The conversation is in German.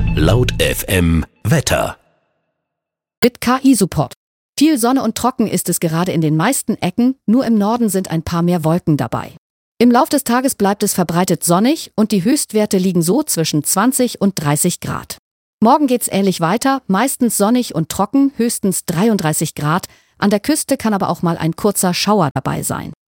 Laut FM Wetter. Mit KI-Support. Viel Sonne und trocken ist es gerade in den meisten Ecken, nur im Norden sind ein paar mehr Wolken dabei. Im Lauf des Tages bleibt es verbreitet sonnig und die Höchstwerte liegen so zwischen 20 und 30 Grad. Morgen geht's ähnlich weiter, meistens sonnig und trocken, höchstens 33 Grad. An der Küste kann aber auch mal ein kurzer Schauer dabei sein.